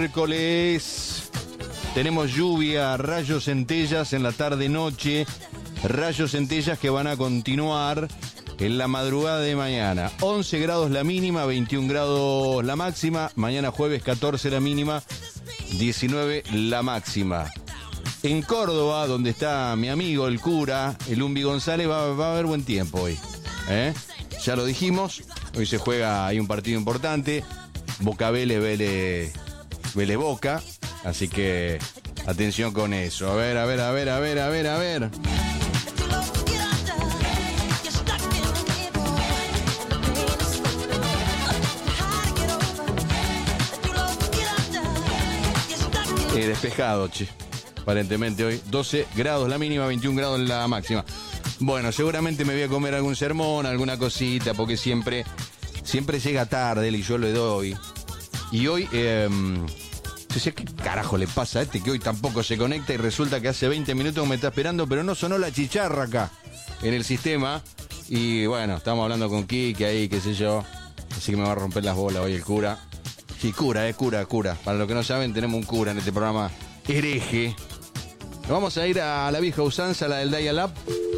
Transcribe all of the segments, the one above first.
Miércoles tenemos lluvia, rayos centellas en la tarde-noche, rayos centellas que van a continuar en la madrugada de mañana. 11 grados la mínima, 21 grados la máxima. Mañana jueves 14 la mínima, 19 la máxima. En Córdoba, donde está mi amigo el cura, el Umbi González, va a haber buen tiempo hoy. Ya lo dijimos, hoy se juega, hay un partido importante, Boca Vélez Boca, así que atención con eso. A ver. Despejado, che. Aparentemente hoy 12 grados la mínima, 21 grados la máxima. Bueno, seguramente me voy a comer algún sermón, alguna cosita, porque siempre llega tarde y yo le doy. Y hoy, no sé qué carajo le pasa a este que hoy tampoco se conecta y resulta que hace 20 minutos me está esperando, pero no sonó la chicharra acá en el sistema. Y bueno, estamos hablando con Kike ahí, qué sé yo. Así que me va a romper las bolas hoy el cura. Sí, cura. Para los que no saben, tenemos un cura en este programa hereje. Nos vamos a ir a la vieja usanza, la del dial-up.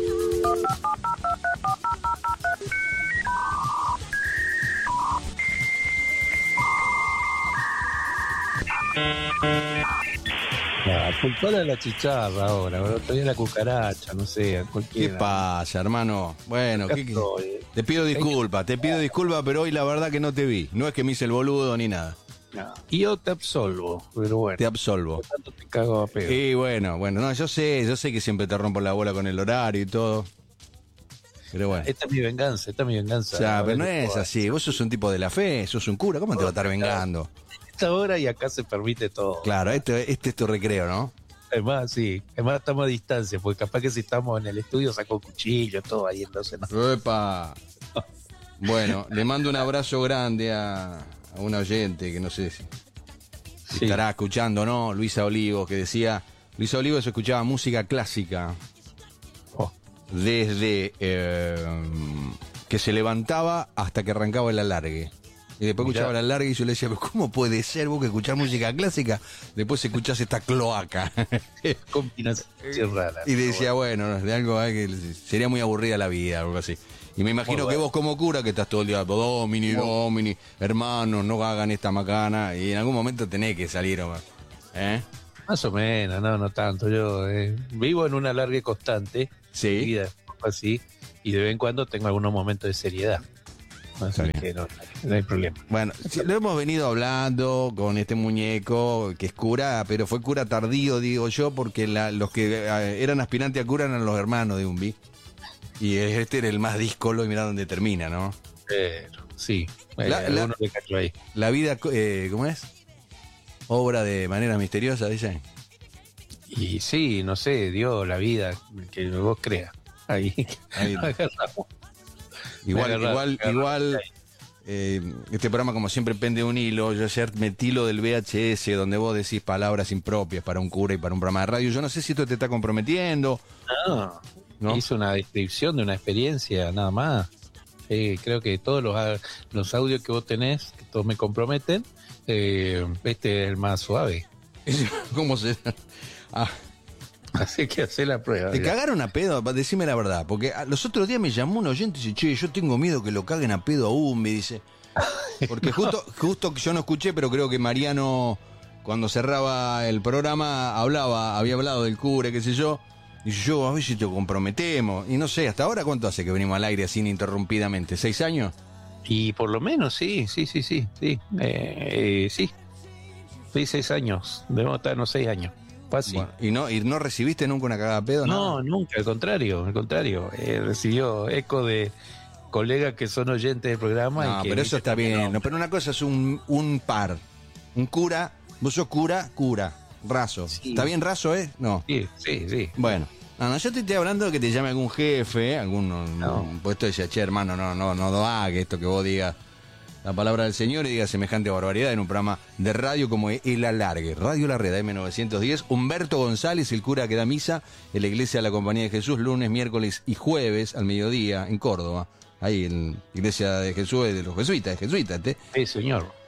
Culpala de la chicharra ahora, todavía la cucaracha, no sé, cualquiera. ¿Qué pasa, hermano? Bueno, te pido disculpas, pero hoy la verdad que no te vi. No es que me hice el boludo ni nada. No. Y yo te absolvo, pero bueno. Te absolvo. Por tanto te cago a pedo. Y bueno, no, yo sé que siempre te rompo la bola con el horario y todo. Pero bueno. Esta es mi venganza. O sea, pero no es así. Vos sos un tipo de la fe, sos un cura. ¿Cómo te va a estar vengando? Esta hora y acá se permite todo. Claro, este es tu recreo, ¿no? Además, sí. Además estamos a distancia, porque capaz que si estamos en el estudio saco cuchillo, todo ahí, entonces no. ¡Epa! Bueno, le mando un abrazo grande a un oyente que no sé si estará escuchando, ¿no? Luisa Olivos, que decía... Luisa Olivos escuchaba música clásica desde que se levantaba hasta que arrancaba el alargue. Y después escuchaba el alargue y yo le decía, pero ¿cómo puede ser vos que escuchás música clásica? Después escuchás esta cloaca. Combinación rara. Y decía, bueno, de algo que sería muy aburrida la vida, algo así. Y me imagino que vos como cura, que estás todo el día, Domini, hermanos, no hagan esta macana, y en algún momento tenés que salir, Más o menos, no tanto. Yo vivo en un alargue constante, sí, así, y de vez en cuando tengo algunos momentos de seriedad. Así que no hay problema. Bueno, lo hemos venido hablando con este muñeco que es cura, pero fue cura tardío, digo yo, porque los que eran aspirantes a cura eran los hermanos de Umbi. Y este era el más díscolo y mirá dónde termina, ¿no? Sí, alguno le cayó ahí. La vida, ¿cómo es? Obra de manera misteriosa, dicen. Y sí, no sé, Dios, la vida, que vos creas. Ahí. Agarramos. Igual, este programa como siempre pende de un hilo. Yo ayer metí lo del VHS, donde vos decís palabras impropias para un cura y para un programa de radio. Yo no sé si esto te está comprometiendo. No. Hizo una descripción de una experiencia, nada más. Creo que todos los audios que vos tenés, que todos me comprometen, este es el más suave. ¿Cómo se...? Así que hacer la prueba. ¿Te cagaron a pedo? Decime la verdad, porque los otros días me llamó un oyente y dice, che, yo tengo miedo que lo caguen a pedo aún, me dice. Porque justo yo no escuché, pero creo que Mariano, cuando cerraba el programa, había hablado del cura, qué sé yo. Dice, yo, a ver si te comprometemos. Y no sé, ¿hasta ahora cuánto hace que venimos al aire así ininterrumpidamente? ¿6 años? Y por lo menos, sí. Sí, 6 años. Debemos estar unos 6 años. Bueno, ¿y no recibiste nunca una cagada a pedo? No, nunca, al contrario. Recibió eco de colegas que son oyentes del programa. No, pero eso está bien. No, pero una cosa es un par. Un cura, vos sos cura, raso. Sí. ¿Está bien raso, No. Sí. Bueno. No, yo te estoy hablando de que te llame algún jefe, un puesto y decía, che, hermano, no haga esto que vos digas la palabra del Señor y diga semejante barbaridad en un programa de radio como El Alargue, Radio La Red, M910. Humberto González, el cura que da misa en la iglesia de la Compañía de Jesús, lunes, miércoles y jueves al mediodía en Córdoba. Ahí en la iglesia de Jesús, de los jesuitas, Sí, señor.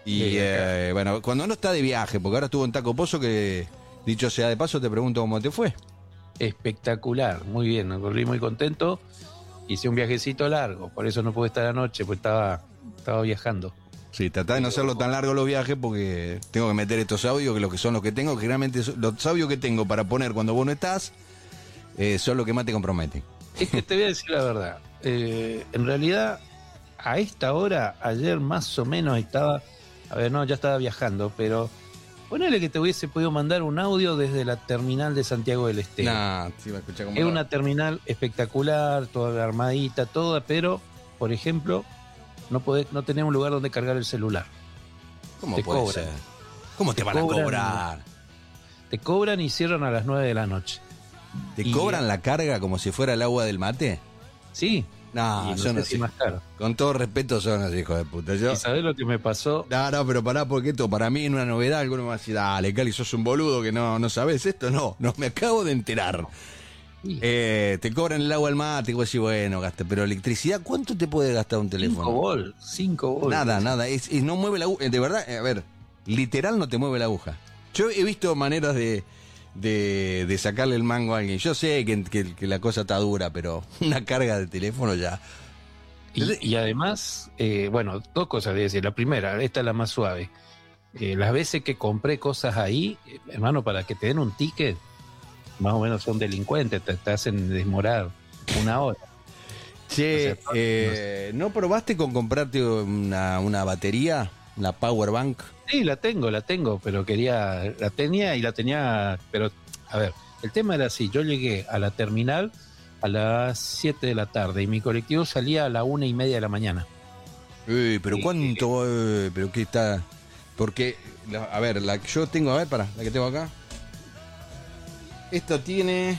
Y bueno, cuando no está de viaje, porque ahora estuvo en Taco Pozo, que dicho sea de paso, te pregunto cómo te fue. Espectacular, muy bien, me volví muy contento. Hice un viajecito largo, por eso no pude estar anoche, pues estaba viajando. Sí, tratá de no hacerlo tan largo los viajes porque tengo que meter estos audios, que son los que tengo, que generalmente los audios que tengo para poner cuando vos no estás, son los que más te comprometen. Es que te voy a decir la verdad, en realidad a esta hora, ayer más o menos estaba, ya estaba viajando, pero ponele que te hubiese podido mandar un audio desde la terminal de Santiago del Estero. Sí, va a escuchar como es una terminal espectacular, toda armadita, toda, pero, por ejemplo, no tenemos un lugar donde cargar el celular. ¿Cómo te puede cobran. ser? ¿Cómo te van a cobrar? Te cobran y cierran a las 9 de la noche. ¿Te cobran la carga como si fuera el agua del mate? Sí. No, son así. Más caro. Con todo respeto, son así, hijos de puta. ¿Y sabés lo que me pasó? No, pero pará, porque esto para mí es una novedad. Alguno me va a decir, dale, Cali, sos un boludo que no sabés esto. No, me acabo de enterar. Sí. Te cobran el agua al mate, y vos decís, bueno, gaste, pero electricidad, ¿cuánto te puede gastar un teléfono? 5 volt. Nada, no mueve la aguja. De verdad, a ver, literal no te mueve la aguja. Yo he visto maneras de sacarle el mango a alguien. Yo sé que la cosa está dura, pero una carga de teléfono ya. Y además, dos cosas de decir. La primera, esta es la más suave. Las veces que compré cosas ahí, hermano, para que te den un ticket, más o menos son delincuentes, te hacen desmorar 1 hora. Che, o sea, ¿no probaste con comprarte una batería, una power bank? Sí, la tengo, pero la tenía, pero a ver, el tema era así, yo llegué a la terminal a las 7 de la tarde y mi colectivo salía a la 1:30 de la mañana. Pero ¿cuánto? ¿Pero qué está? Porque, a ver, la que yo tengo, la que tengo acá, esta tiene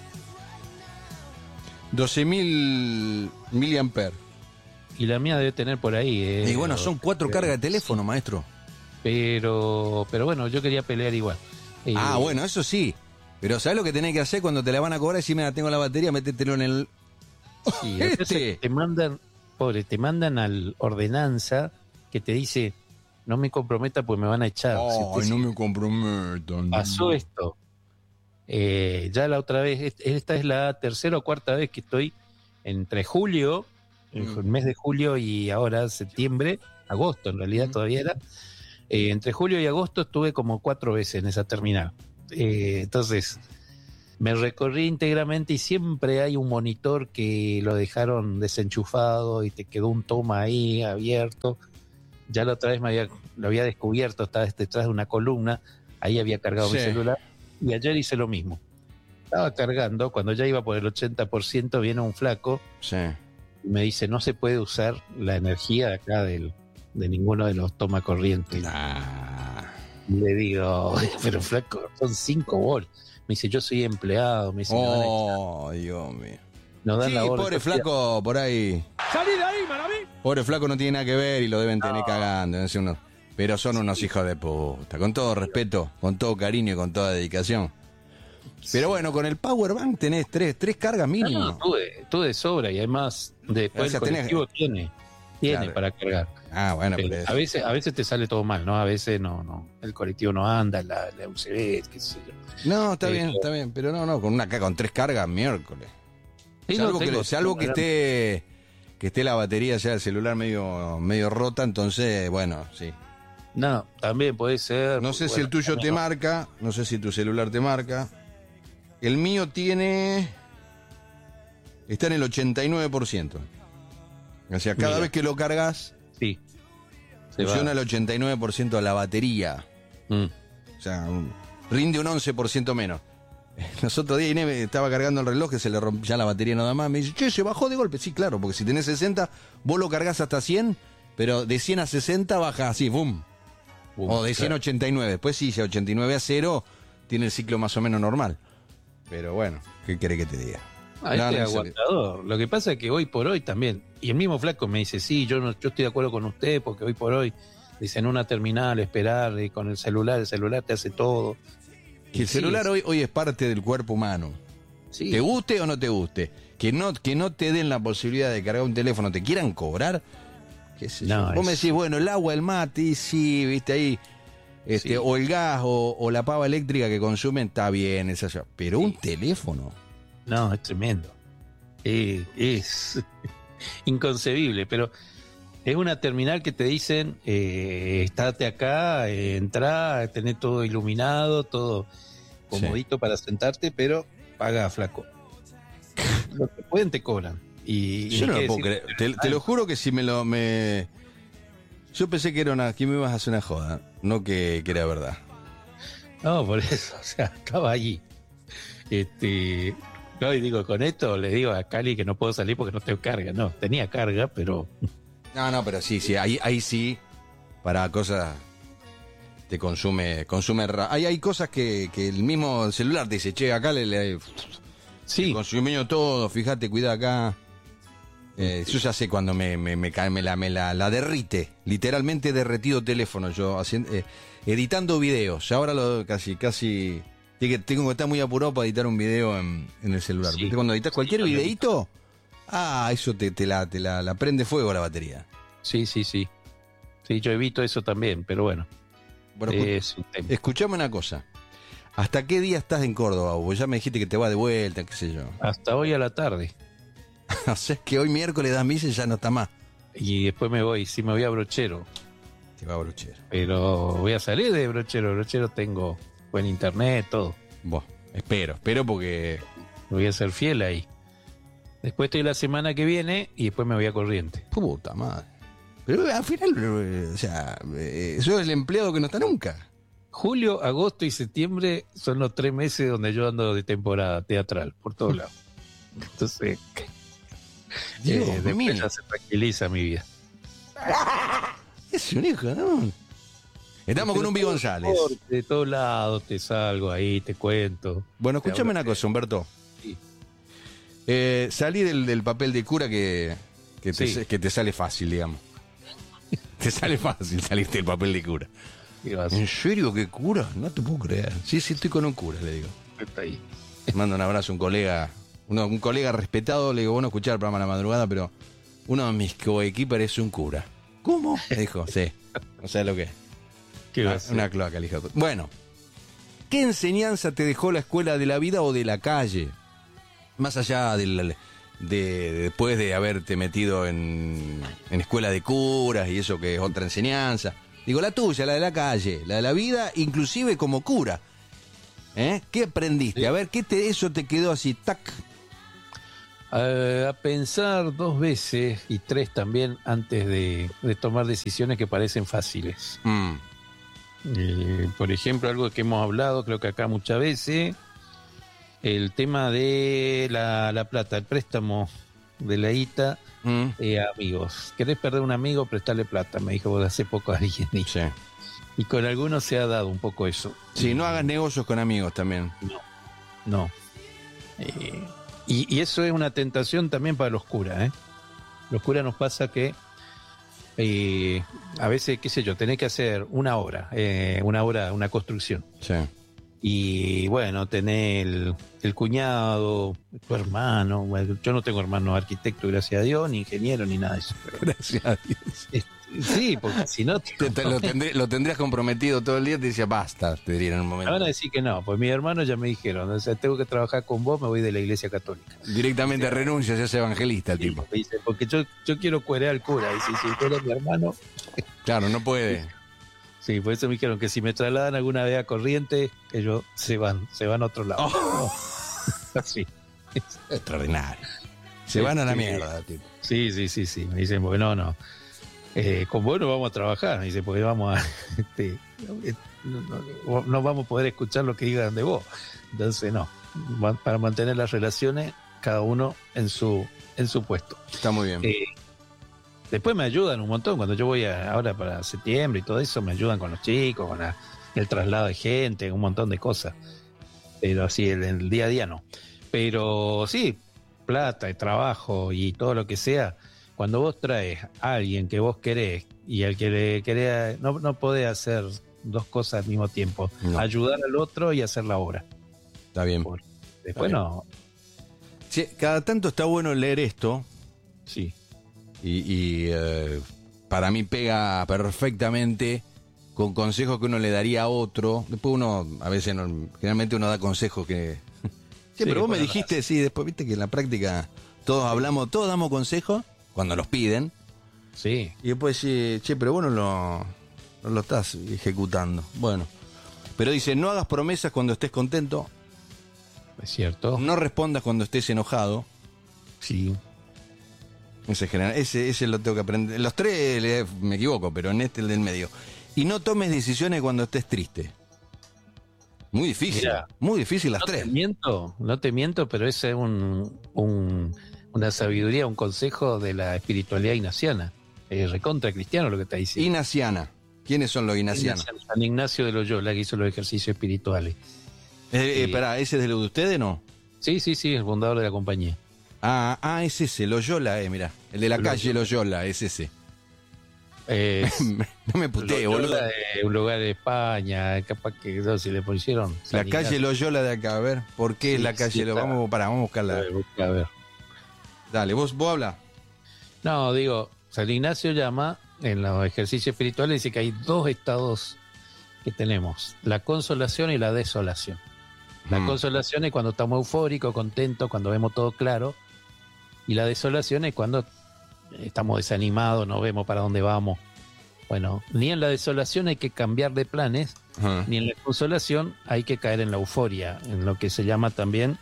12.000 miliamperes. Y la mía debe tener por ahí. Y bueno, son 4 cargas de teléfono, maestro. Pero bueno, yo quería pelear igual. Bueno, eso sí. Pero ¿sabes lo que tenés que hacer cuando te la van a cobrar? Si tengo la batería, métetelo en el... Sí, te mandan al ordenanza que te dice, no me comprometa pues me van a echar. No me comprometan. Pasó esto. Ya la otra vez, esta es la 3ª o 4ª vez que estoy entre julio, el mes de julio y ahora septiembre, agosto en realidad todavía era. Entre julio y agosto estuve como 4 veces en esa terminal. Entonces me recorrí íntegramente y siempre hay un monitor que lo dejaron desenchufado y te quedó un toma ahí abierto. Ya la otra vez lo había descubierto, estaba detrás de una columna, ahí había cargado mi celular y ayer hice lo mismo. Estaba cargando, cuando ya iba por el 80% viene un flaco y me dice, no se puede usar la energía de acá de ninguno de los tomacorrientes. Le digo, pero flaco, son 5 volts. Me dice, yo soy empleado. Me dice, Dios mío. Nos dan la orden. Pobre flaco, por ahí. ¡Salí de ahí, Maraví! Pobre flaco no tiene nada que ver y lo deben tener cagando. Pero son unos hijos de puta. Con todo respeto, con todo cariño y con toda dedicación. Pero bueno, con el Power Bank tenés 3 cargas mínimo. Tuve de sobra y además después el colectivo tiene para cargar. Bueno, pero a veces te sale todo mal, ¿no? A veces no, el colectivo no anda, la UCB, qué sé yo. No, está bien, pero no, con 3 cargas miércoles. Sí, salvo que esté la batería ya del celular medio rota, entonces, bueno, sí. No, también puede ser. No sé si el tuyo te marca, no sé si tu celular te marca. El mío está en el 89%. O sea, cada vez que lo cargas, funciona el 89% de la batería. O sea, rinde un 11% menos. Los otros días Inés estaba cargando el reloj que se le rompió ya la batería nada más. Me dice, che, se bajó de golpe. Sí, claro, porque si tenés 60, vos lo cargas hasta 100, pero de 100 a 60 baja así, ¡bum! O de 100 a 89. Después sí, de 89 a 0 tiene el ciclo más o menos normal. Pero bueno, ¿qué querés que te diga? Aguantador. Lo que pasa es que hoy por hoy también, y el mismo flaco me dice, sí, yo estoy de acuerdo con usted, porque hoy por hoy, dice, en una terminal, esperar, y con el celular te hace todo. Que el celular hoy es parte del cuerpo humano. Sí. Te guste o no te guste. Que no te den la posibilidad de cargar un teléfono, te quieran cobrar, qué sé No, yo. Vos me decís, bueno, el agua, el mate, y sí, viste ahí, Sí. o el gas o la pava eléctrica que consumen, está bien, esa ya. Pero un teléfono. No, es tremendo. Es inconcebible, pero es una terminal que te dicen, estate acá, entrá, tenés todo iluminado, todo comodito para sentarte, pero paga, flaco. Lo que pueden te cobran. Y Yo ni no qué lo puedo decir, creer. Te lo juro que si yo pensé que que me ibas a hacer una joda, no que era verdad. No, por eso, o sea, estaba allí. No, y digo, con esto le digo a Cali que no puedo salir porque no tengo carga. No, tenía carga, pero No, pero sí, ahí sí, para cosas te consume hay cosas que el mismo celular te dice, che, acá te sí, consumió todo, fíjate, cuida acá. Yo ya sé cuando me cae, la derrite, literalmente derretido teléfono, yo editando videos. Ya ahora casi tengo que estar muy apurado para editar un video en el celular. Sí. ¿Viste? Cuando editas cualquier Sí, videíto, eso te la prende fuego la batería. sí. Sí, yo evito eso también, pero bueno, Bueno, es un tema. escuchame una cosa. ¿Hasta qué día estás en Córdoba? Vos ya me dijiste que te vas de vuelta, qué sé yo. Hasta hoy a la tarde. O sea, es que hoy miércoles das misa y ya no está más. Y después me voy a Brochero. Te va a brochero. Pero voy a salir de Brochero. Brochero tengo buen internet, todo. Bueno, espero porque... Voy a ser fiel ahí. Después estoy la semana que viene y después me voy a Corrientes. Puta madre. Pero al final, soy el empleado que no está nunca. Julio, agosto y septiembre son los 3 meses donde yo ando de temporada teatral, por todos lados. Entonces, Dios después mío. ya se tranquiliza mi vida. Es un hijo, ¿no? Estamos con un Bi González. De todos lados te salgo ahí, te cuento. Bueno, Te escúchame hablo una cosa, Humberto. Sí. Salí del papel de cura que Sí. te sale fácil, digamos. Te sale fácil salirte del papel de cura. ¿Qué vas? ¿En serio que cura? No te puedo creer. Sí, estoy con un cura, le digo. Está ahí. Mando un abrazo a un colega respetado, le digo, bueno, escuchar el programa a la madrugada, pero uno de mis coequippers es un cura. ¿Cómo? Me dijo, sí. No sabes lo que es. ¿Qué vas? Una cloaca, le dije. Bueno, ¿qué enseñanza te dejó la escuela de la vida o de la calle? Más allá de después de haberte metido en escuela de curas y eso que es otra enseñanza. Digo, la tuya, la de la calle, la de la vida, inclusive como cura. ¿Qué aprendiste? Sí. A ver, eso te quedó así, tac. A pensar 2 veces y 3 también antes de tomar decisiones que parecen fáciles. Por ejemplo, algo que hemos hablado, creo que acá muchas veces, el tema de la plata, el préstamo de la ITA a amigos. ¿Querés perder un amigo? Prestarle plata, me dijo hace poco alguien. Sí. Y con algunos se ha dado un poco eso. Sí, no hagas negocios con amigos también. No. Y eso es una tentación también para los curas. Los curas nos pasa que a veces, qué sé yo, tenés que hacer una obra, una construcción. Sí. Y bueno, tenés el cuñado, tu hermano. Bueno, yo no tengo hermano arquitecto, gracias a Dios, ni ingeniero, ni nada de eso. Pero, Gracias a Dios. sí, porque si no... Lo tendrías comprometido todo el día, te decía basta, te diría en un Me momento. van a decir que no, pues mis hermanos ya me dijeron, o sea, tengo que trabajar con vos, me voy de la iglesia católica. Directamente renuncia, se hace evangelista el Sí, tipo. me dicen, porque yo quiero cuerear al cura, y si tú eres mi hermano... Claro, no puede. Sí, por eso me dijeron que si me trasladan alguna vez a Corriente, ellos se van a otro lado. Así. Extraordinario. Se van a la mierda, tipo. Sí. Me dicen, bueno, no. Con vos no vamos a trabajar. Me dicen, porque vamos a. No vamos a poder escuchar lo que digan de vos. Entonces, no. Para mantener las relaciones, cada uno en su puesto. Está muy bien. Después me ayudan un montón. Cuando yo voy ahora para septiembre y todo eso, me ayudan con los chicos, con el traslado de gente, un montón de cosas. Pero así, el día a día no. Pero sí, plata y trabajo y todo lo que sea. Cuando vos traes a alguien que vos querés y al que le querés, no podés hacer 2 cosas al mismo tiempo. No. Ayudar al otro y hacer la obra. Está bien. Después no. Sí, cada tanto está bueno leer esto Sí. y para mí pega perfectamente con consejos que uno le daría a otro. Después uno, a veces, generalmente uno da consejos que... Sí, pero vos me dijiste, sí, después viste que en la práctica todos damos consejos cuando los piden. Sí. Y después sí, pero vos no lo estás ejecutando. Bueno. Pero dice, no hagas promesas cuando estés contento. Es cierto. No respondas cuando estés enojado. Sí. Ese lo tengo que aprender. Los tres me equivoco, pero en el del medio. Y no tomes decisiones cuando estés triste. Muy difícil. Mirá, muy difícil las tres. No te miento, pero ese es una sabiduría, un consejo de la espiritualidad ignaciana. Recontra cristiano lo que está diciendo. Ignaciana. ¿Quiénes son los ignacianos? San Ignacio de Loyola, que hizo los ejercicios espirituales. Esperá, ¿ese es de lo de ustedes, no? Sí, el fundador de la compañía. Es ese, Loyola, mirá. El de la calle Loyola, es ese. No me putee, boludo. Un lugar de España, capaz que no, si le pusieron. La calle Loyola de acá, a ver. ¿Por qué es la calle Loyola? Vamos a buscarla. A ver. Dale, vos habla. No, digo, San Ignacio llama, en los ejercicios espirituales, dice que hay dos estados que tenemos: la consolación y la desolación. La consolación es cuando estamos eufóricos, contentos, cuando vemos todo claro. Y la desolación es cuando estamos desanimados, no vemos para dónde vamos. Bueno, ni en la desolación hay que cambiar de planes, ni en la consolación hay que caer en la euforia, en lo que se llama también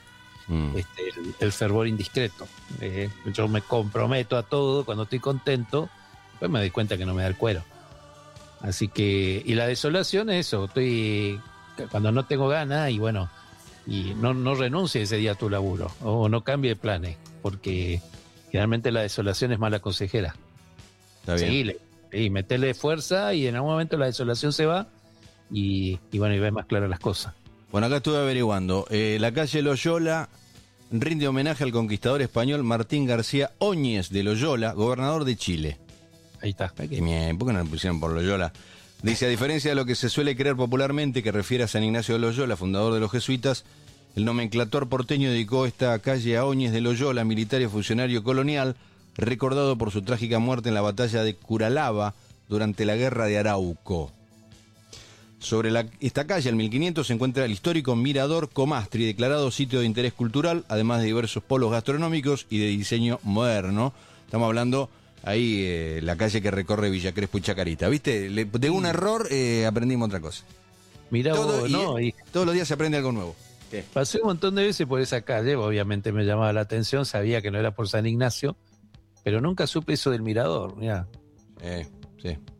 el fervor indiscreto. Yo me comprometo a todo cuando estoy contento, pues me doy cuenta que no me da el cuero. Así que, y la desolación es eso, estoy cuando no tengo ganas y bueno, y no renuncie ese día a tu laburo, o no cambie de planes, porque generalmente la desolación es mala consejera. Está bien. Sí, metele fuerza y en algún momento la desolación se va y bueno, y ves más claras las cosas. Bueno, acá estuve averiguando. La calle Loyola rinde homenaje al conquistador español Martín García Óñez de Loyola, gobernador de Chile. Ahí está. ¿Por qué no lo pusieron por Loyola? Dice, a diferencia de lo que se suele creer popularmente, que refiere a San Ignacio de Loyola, fundador de los jesuitas, el nomenclator porteño dedicó esta calle a Óñez de Loyola, militar y funcionario colonial, recordado por su trágica muerte en la batalla de Curalaba durante la guerra de Arauco. Sobre esta calle, en 1500, se encuentra el histórico Mirador Comastri, declarado sitio de interés cultural, además de diversos polos gastronómicos y de diseño moderno. Estamos hablando ahí, la calle que recorre Villa Crespo y Chacarita. ¿Viste? De un error aprendimos otra cosa. Mirá vos, todos los días se aprende algo nuevo. ¿Qué? Pasé un montón de veces por esa calle, obviamente me llamaba la atención, sabía que no era por San Ignacio, pero nunca supe eso del mirador, mirá. Sí.